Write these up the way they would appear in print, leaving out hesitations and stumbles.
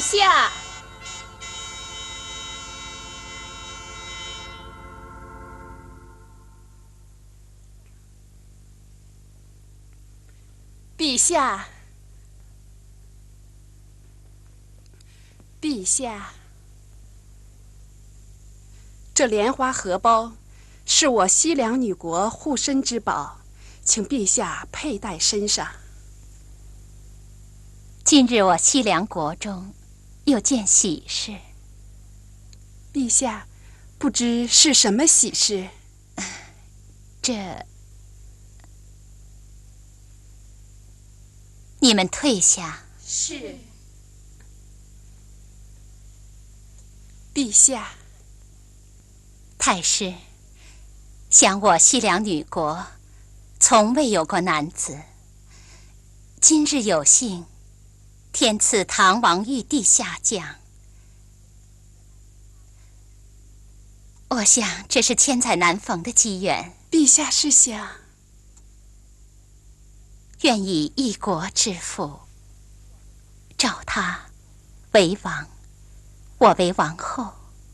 下，陛下，陛下，这莲花荷包是我西凉女国护身之宝，请陛下佩戴身上。 今日我西凉国中有件喜事， 陛下，不知是什么喜事？ 你们退下。 是。陛下， 太师，想我西凉女国从未有过男子，今日有幸天赐唐王玉帝下降，我想这是千载难逢的机缘。 陛下是想愿以一国之父，召他为王，我为王后。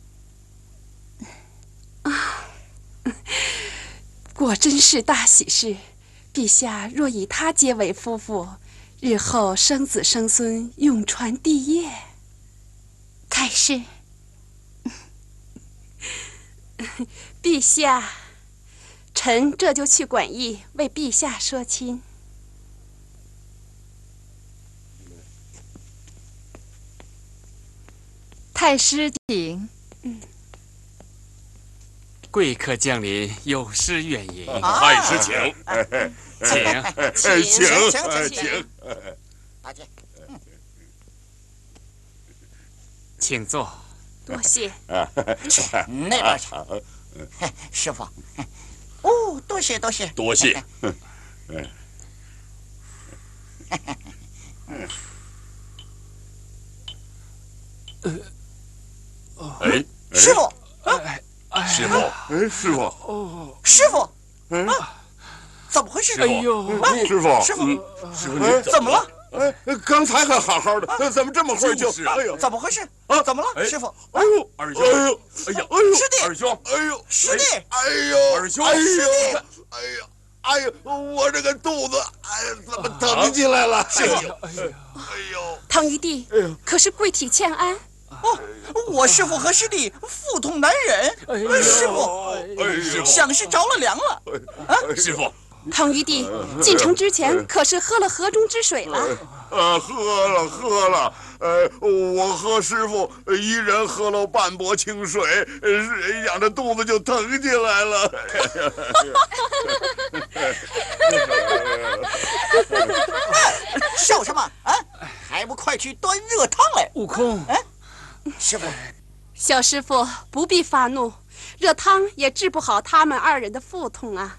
果真是大喜事。陛下若以他结为夫妇，日后生子生孙，永传帝业。 太师， 陛下，臣这就去馆驿为陛下说亲。太师请。 贵客降临，有失远迎。 太师请， 请。请坐。 多谢。 去那边去。师傅，哦，多谢。 多谢。哎， 师傅。 师傅， 师傅，怎么回事？ 哎呦，师傅， 你怎么了？ 刚才还好好的，怎么这么会就？ 哎呦，怎么回事？啊，怎么了，师傅？ 哎呦，二兄，哎呀， 师弟， 二兄，哎呦， 师弟， 哎呦，二兄， 师弟， 哎呦，我这个肚子，怎么疼起来了？ 师傅， 哎呦， 唐玉帝，可是贵体欠安。 哦，我师父和师弟腹痛难忍，师父想是着了凉了。 师傅， 唐玉帝进城之前可是喝了河中之水了？ 喝了。我和师傅一人喝了半钵清水，养着肚子就疼起来了。 笑什么啊？还不快去端热汤来！ 悟空， 师傅， 小师傅不必发怒，热汤也治不好他们二人的腹痛啊！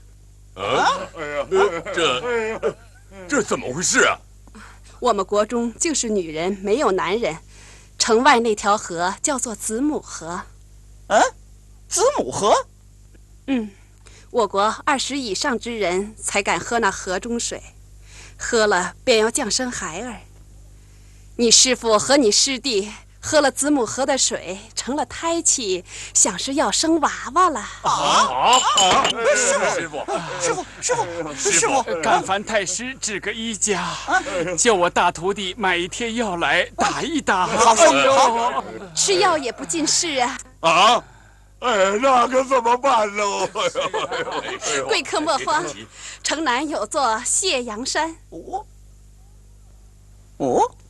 这怎么回事啊？ 我们国中就是女人没有男人，城外那条河叫做子母河。 子母河？ 我国20以上之人才敢喝那河中水，喝了便要降生孩儿。你师父和你师弟喝了子母河的水，成了胎气，想是要生娃娃了。 师傅， 干烦太师治个医家，叫我大徒弟买一贴药来打一打。 好， 吃药也不尽事啊！ 那可怎么办呢？ 贵客莫慌，城南有座谢阳山。 哦。